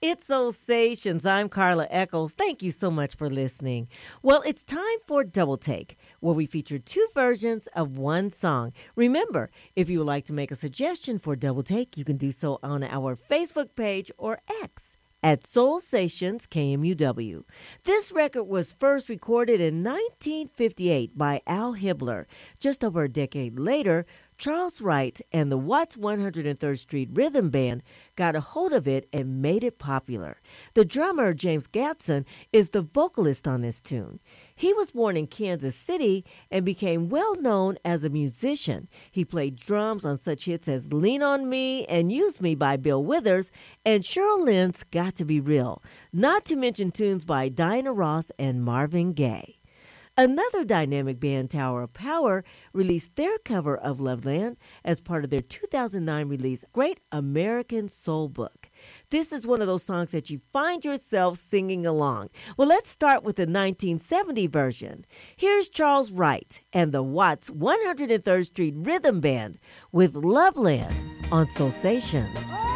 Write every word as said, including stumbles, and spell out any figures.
It's Soulsations. I'm Carla Eccles. Thank you so much for listening. Well, it's time for Double Take, where we feature two versions of one song. Remember, if you would like to make a suggestion for Double Take, you can do so on our Facebook page or X at Soulsations K M U W. This record was first recorded in nineteen fifty-eight by Al Hibbler. Just over a decade later, Charles Wright and the Watts one hundred third Street Rhythm Band got a hold of it and made it popular. The drummer, James Gadson, is the vocalist on this tune. He was born in Kansas City and became well known as a musician. He played drums on such hits as Lean on Me and Use Me by Bill Withers and Cheryl Lynn's Got to Be Real, not to mention tunes by Diana Ross and Marvin Gaye. Another dynamic band, Tower of Power, released their cover of Loveland as part of their two thousand nine release, Great American Soul Book. This is one of those songs that you find yourself singing along. Well, let's start with the nineteen seventy version. Here's Charles Wright and the Watts one hundred third Street Rhythm Band with Loveland on Soulsations.